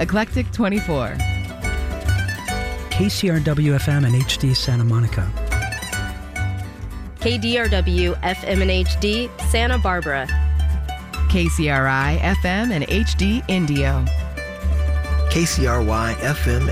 Eclectic 24. KCRW FM and HD Santa Monica. KDRW FM and HD Santa Barbara. KCRI FM and HD Indio. KCRY FM